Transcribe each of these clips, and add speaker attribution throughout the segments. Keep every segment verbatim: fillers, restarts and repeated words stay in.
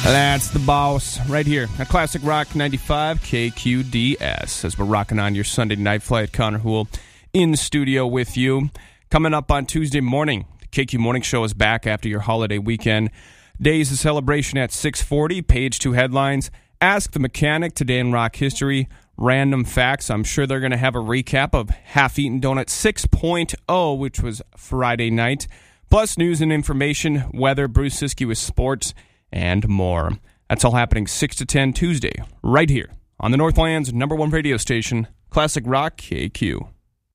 Speaker 1: That's the boss right here at Classic Rock ninety-five K Q D S as we're rocking on your Sunday night flight. Connor Houle in the studio with you. Coming up on Tuesday morning, the K Q Morning Show is back after your holiday weekend. Days of celebration at six forty, page two headlines, Ask the Mechanic, Today in Rock History, Random Facts. I'm sure they're going to have a recap of Half-Eaten Donut six point oh, which was Friday night, plus news and information, weather, Bruce Siskey with sports, and more. That's all happening six to ten Tuesday, right here on the Northland's number one radio station, Classic Rock K Q.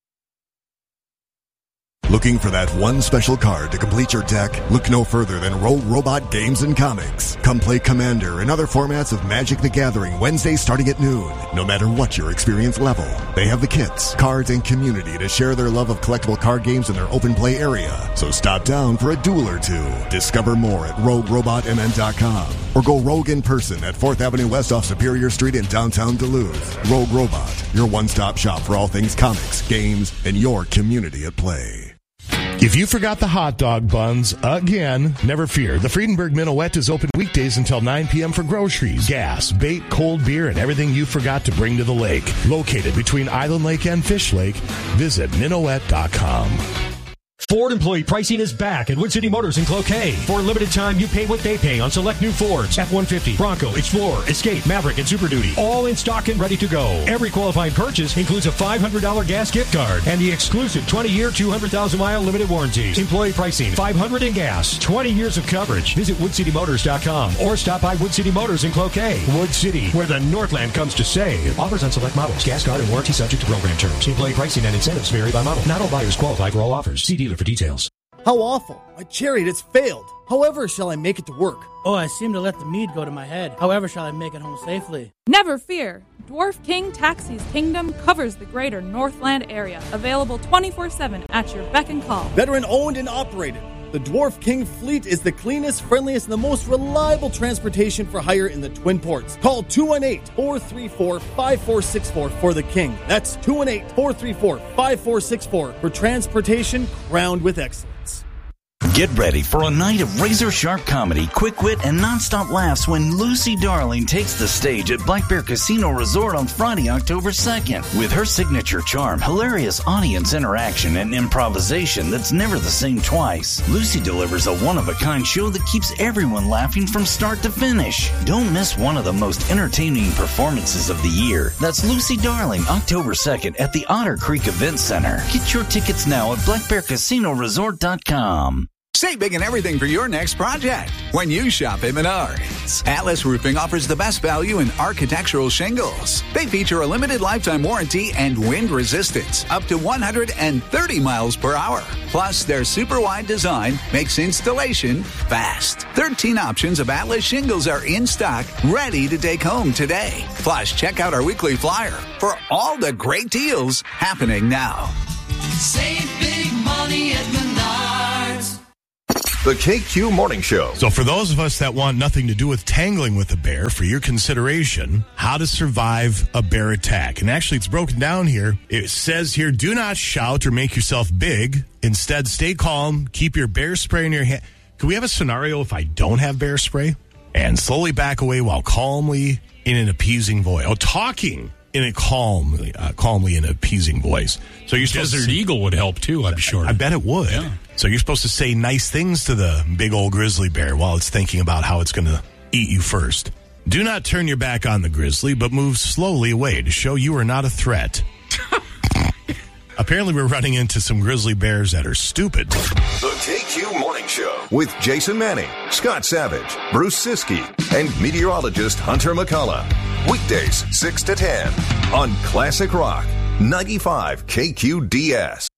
Speaker 2: Looking for that one special card to complete your deck? Look no further than Rogue Robot Games and Comics. Come play Commander and other formats of Magic the Gathering Wednesday starting at noon. No matter what your experience level, they have the kits, cards, and community to share their love of collectible card games in their open play area. So stop down for a duel or two. Discover more at rogue robot m n dot com or go rogue in person at fourth Avenue West off Superior Street in downtown Duluth. Rogue Robot, your one-stop shop for all things comics, games, and your community at play.
Speaker 3: If you forgot the hot dog buns again, never fear. The Friedenberg Minuet is open weekdays until nine p.m. for groceries, gas, bait, cold beer, and everything you forgot to bring to the lake. Located between Island Lake and Fish Lake, visit minuet dot com.
Speaker 4: Ford employee pricing is back at Wood City Motors in Cloquet. For a limited time, you pay what they pay on select new Fords, F one fifty, Bronco, Explorer, Escape, Maverick, and Super Duty. All in stock and ready to go. Every qualifying purchase includes a five hundred dollars gas gift card and the exclusive twenty-year, two hundred thousand mile limited warranty. Employee pricing, five hundred dollars in gas, twenty years of coverage. Visit wood city motors dot com or stop by Wood City Motors in Cloquet. Wood City, where the Northland comes to save. Offers on select models. Gas card and warranty subject to program terms. Employee pricing and incentives vary by model. Not all buyers qualify for all offers. See dealer for details.
Speaker 5: How awful. My chariot has failed. However shall I make it to work?
Speaker 6: Oh, I seem to let the mead go to my head. However shall I make it home safely?
Speaker 7: Never fear. Dwarf King Taxis Kingdom covers the greater Northland area. Available twenty-four seven at your beck and call.
Speaker 5: Veteran owned and operated. The Dwarf King fleet is the cleanest, friendliest, and the most reliable transportation for hire in the Twin Ports. Call two one eight, four three four, five four six four for the King. That's two one eight, four three four, five four six four for transportation crowned with excellence.
Speaker 8: Get ready for a night of razor-sharp comedy, quick wit, and nonstop laughs when Lucy Darling takes the stage at Black Bear Casino Resort on Friday, October second. With her signature charm, hilarious audience interaction, and improvisation that's never the same twice, Lucy delivers a one-of-a-kind show that keeps everyone laughing from start to finish. Don't miss one of the most entertaining performances of the year. That's Lucy Darling, October second at the Otter Creek Event Center. Get your tickets now at black bear casino resort dot com.
Speaker 9: Save big and everything for your next project when you shop at Menards. Atlas Roofing offers the best value in architectural shingles. They feature a limited lifetime warranty and wind resistance up to one hundred thirty miles per hour. Plus, their super wide design makes installation fast. thirteen options of Atlas shingles are in stock, ready to take home today. Plus, check out our weekly flyer for all the great deals happening now.
Speaker 10: Save big money at Menards.
Speaker 11: The K Q Morning Show.
Speaker 3: So for those of us that want nothing to do with tangling with a bear, for your consideration, how to survive a bear attack. And actually, it's broken down here. It says here, do not shout or make yourself big. Instead, stay calm. Keep your bear spray in your hand. Can we have a scenario if I don't have bear spray? And slowly back away while calmly in an appeasing voice. Oh, talking in a calmly, uh, calmly in an appeasing voice. So you're supposed
Speaker 12: Desert
Speaker 3: to,
Speaker 12: Eagle would help too, I'm sure.
Speaker 3: I bet it would.
Speaker 12: Yeah.
Speaker 3: So you're supposed to say nice things to the big old grizzly bear while it's thinking about how it's going to eat you first. Do not turn your back on the grizzly, but move slowly away to show you are not a threat. Apparently, we're running into some grizzly bears that are stupid.
Speaker 11: The K Q Morning Show with Jason Manning, Scott Savage, Bruce Siskey, and meteorologist Hunter McCullough. Weekdays, six to ten on Classic Rock, ninety-five K Q D S.